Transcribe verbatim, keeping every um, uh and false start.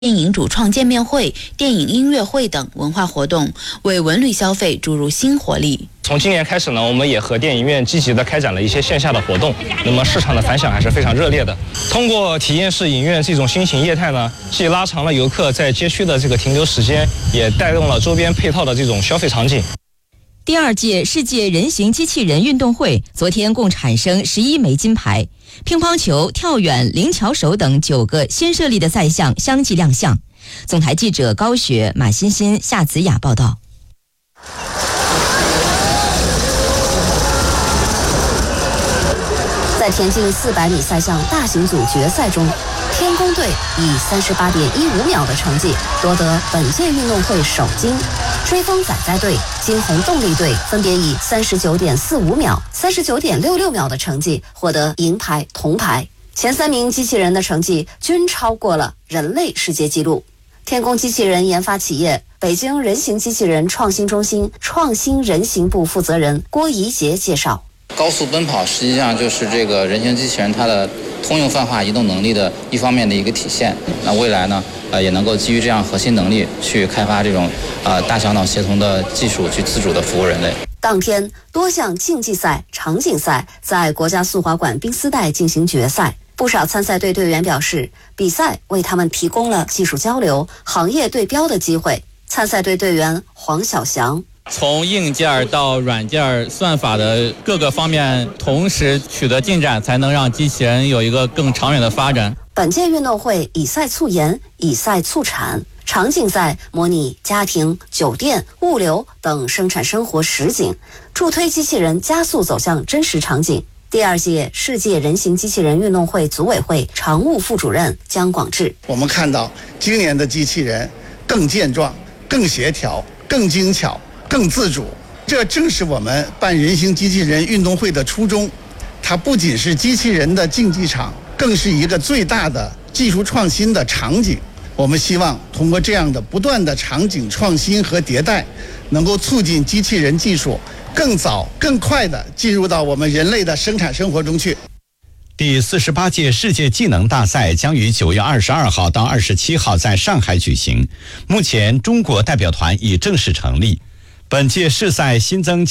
电影主创见面会、电影音乐会等文化活动，为文旅消费注入新活力。 从今年开始呢，我们也和电影院积极的开展了一些线下的活动，那么市场的反响还是非常热烈的。通过体验式影院这种新型业态呢，既拉长了游客在街区的这个停留时间，也带动了周边配套的这种消费场景。 第二届世界人形机器人运动会昨天共产生十一枚金牌，乒乓球、跳远、灵巧手等九个新设立的赛项相继亮相。总台记者高雪、马欣欣、夏子雅报道。 在田径四百米赛项大型组决赛中，天宫队以三十八点一五秒的成绩夺得本届运动会首金，追风仔仔队、金红动力队分别以三十九点四五秒、三十九点六六秒的成绩获得银牌、铜牌。前三名机器人的成绩均超过了人类世界纪录。天宫机器人研发企业北京人形机器人创新中心创新人形部负责人郭怡杰介绍， 高速奔跑实际上就是这个人形机器人它的通用泛化移动能力的一方面的一个体现。那未来呢，呃，也能够基于这样核心能力去开发这种呃大小脑协同的技术，去自主的服务人类。 当天，多项竞技赛、场景赛在国家速滑馆冰丝带进行决赛。不少参赛队队员表示，比赛为他们提供了技术交流、行业对标的机会。参赛队队员黄小翔， 从硬件到软件算法的各个方面同时取得进展，才能让机器人有一个更长远的发展。 本届运动会以赛促研，以赛促产。场景赛模拟家庭、酒店、物流等生产生活实景，助推机器人加速走向真实场景。第二届世界人形机器人运动会组委会常务副主任姜广志， 我们看到今年的机器人更健壮、更协调、更精巧、更自主，这正是我们办人形机器人运动会的初衷。它不仅是机器人的竞技场，更是一个最大的技术创新的场景。我们希望通过这样的不断的场景创新和迭代，能够促进机器人技术更早、更快地进入到我们人类的生产生活中去。 第四十八届世界技能大赛将于九月二十二号到二十七号在上海举行。目前，中国代表团已正式成立。本届世赛新增